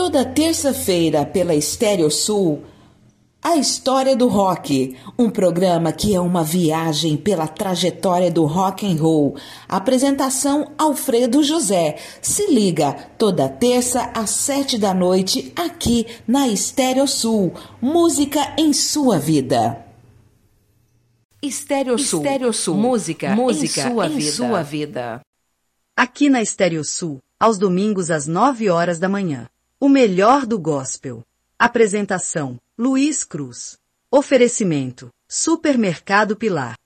Toda terça-feira pela Estéreo Sul, A História do Rock, um programa que é uma viagem pela trajetória do rock and roll. Apresentação Alfredo José. Se liga, toda terça às 7 da noite, aqui na Estéreo Sul. Música em sua vida. Estéreo Sul. Música em sua vida. Aqui na Estéreo Sul, aos domingos às 9 horas da manhã. O melhor do gospel. Apresentação: Luiz Cruz. Oferecimento: Supermercado Pilar.